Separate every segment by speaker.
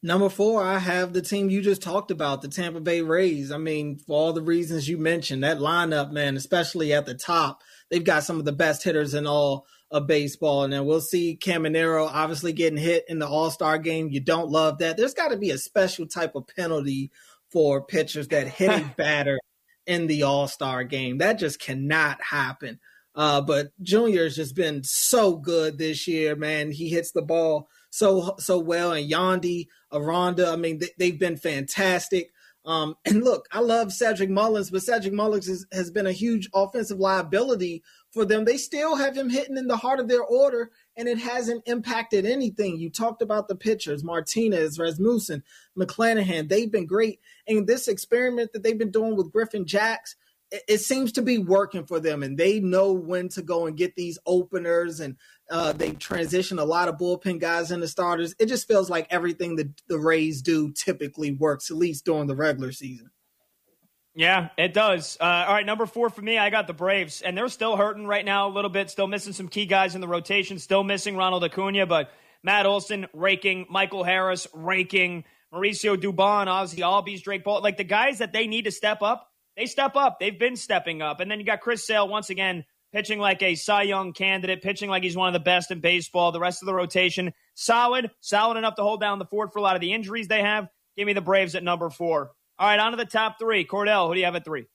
Speaker 1: Number 4, I have the team you just talked about, the Tampa Bay Rays. I mean, for all the reasons you mentioned, that lineup, man, especially at the top, they've got some of the best hitters in all of baseball. And then we'll see Caminero obviously getting hit in the All-Star game. You don't love that. There's got to be a special type of penalty for pitchers that hit a batter in the All-Star game. That just cannot happen. But Junior has just been so good this year, man. He hits the ball so well. And Yandy, Aranda, I mean, they've been fantastic. And look, I love Cedric Mullins, but Cedric Mullins has been a huge offensive liability for them. They still have him hitting in the heart of their order, and it hasn't impacted anything. You talked about the pitchers, Martinez, Rasmussen, McClanahan. They've been great. And this experiment that they've been doing with Griffin Jacks, it seems to be working for them, and they know when to go and get these openers, and they transition a lot of bullpen guys into starters. It just feels like everything that the Rays do typically works, at least during the regular season.
Speaker 2: Yeah, it does. All right, number 4 for me, I got the Braves, and they're still hurting right now a little bit, still missing some key guys in the rotation, still missing Ronald Acuna, but Matt Olson raking, Michael Harris raking, Mauricio Dubon, Ozzie Albies, Drake Ball, like the guys that they need to step up. They step up. They've been stepping up. And then you got Chris Sale, once again, pitching like a Cy Young candidate, pitching like he's one of the best in baseball. The rest of the rotation, solid enough to hold down the fort for a lot of the injuries they have. Give me the Braves at number 4. All right, on to the top 3. Cordell, who do you have at 3?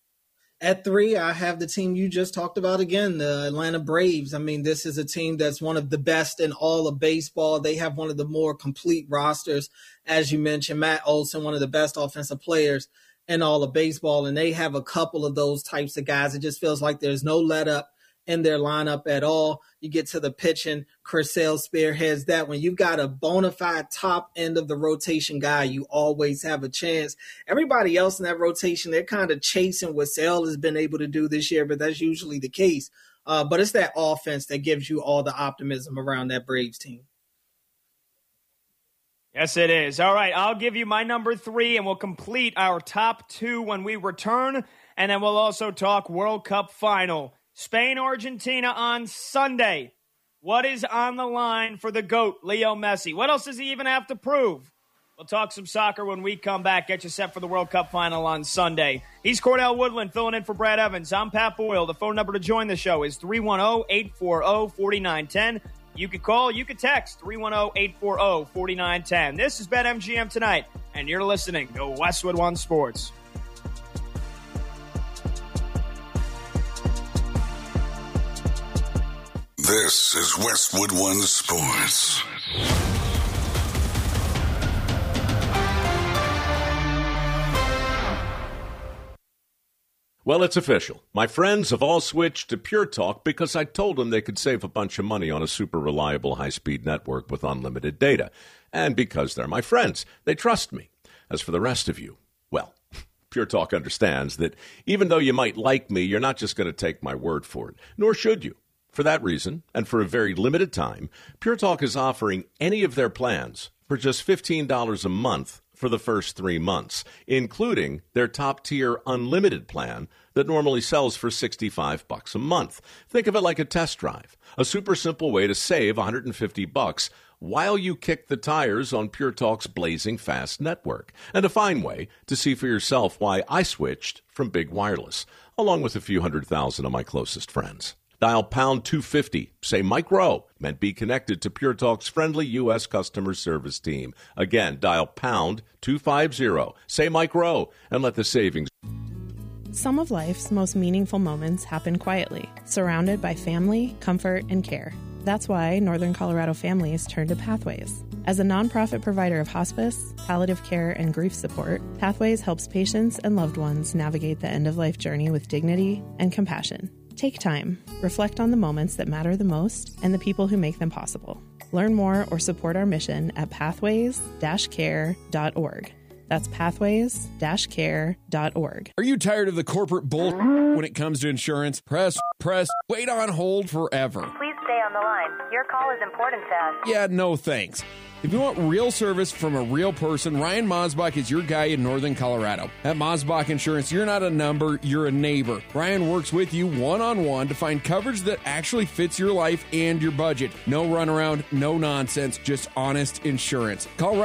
Speaker 1: At 3, I have the team you just talked about again, the Atlanta Braves. I mean, this is a team that's one of the best in all of baseball. They have one of the more complete rosters. As you mentioned, Matt Olson, one of the best offensive players in all of baseball, and they have a couple of those types of guys. It just feels like there's no let up in their lineup at all. You get to the pitching, Chris Sale spearheads that. When you've got a bona fide top end of the rotation guy, you always have a chance. Everybody else in that rotation, they're kind of chasing what Sale has been able to do this year, but that's usually the case. But it's that offense that gives you all the optimism around that Braves team.
Speaker 2: Yes, it is. All right, I'll give you my number 3, and we'll complete our top 2 when we return. And then we'll also talk World Cup final. Spain, Argentina on Sunday. What is on the line for the GOAT, Leo Messi? What else does he even have to prove? We'll talk some soccer when we come back. Get you set for the World Cup final on Sunday. He's Cordell Woodland filling in for Brad Evans. I'm Pat Boyle. The phone number to join the show is 310-840-4910. You can call, you can text 310-840-4910. This is BetMGM Tonight, and you're listening to Westwood One Sports.
Speaker 3: This is Westwood One Sports.
Speaker 4: Well, it's official. My friends have all switched to Pure Talk because I told them they could save a bunch of money on a super reliable high-speed network with unlimited data. And because they're my friends, they trust me. As for the rest of you, well, Pure Talk understands that even though you might like me, you're not just going to take my word for it, nor should you. For that reason, and for a very limited time, Pure Talk is offering any of their plans for just $15 a month for the first 3 months, including their top-tier unlimited plan that normally sells for $65 a month. Think of it like a test drive, a super simple way to save $150 while you kick the tires on Pure Talk's blazing fast network, and a fine way to see for yourself why I switched from Big Wireless, along with a few 100,000 of my closest friends. Dial pound 250, say Mike Rowe, and be connected to Pure Talk's friendly U.S. customer service team. Again, dial pound 250, say Mike Rowe, and let the savings.
Speaker 5: Some of life's most meaningful moments happen quietly, surrounded by family, comfort, and care. That's why Northern Colorado families turn to Pathways. As a nonprofit provider of hospice, palliative care, and grief support, Pathways helps patients and loved ones navigate the end-of-life journey with dignity and compassion. Take time, reflect on the moments that matter the most and the people who make them possible. Learn more or support our mission at pathways-care.org. That's pathways-care.org.
Speaker 6: Are you tired of the corporate bull when it comes to insurance? Press, wait on hold forever.
Speaker 7: Please stay on the line. Your call is important to us.
Speaker 6: Yeah, no thanks. If you want real service from a real person, Ryan Mosbach is your guy in Northern Colorado. At Mosbach Insurance, you're not a number, you're a neighbor. Ryan works with you one-on-one to find coverage that actually fits your life and your budget. No runaround, no nonsense, just honest insurance. Call Ryan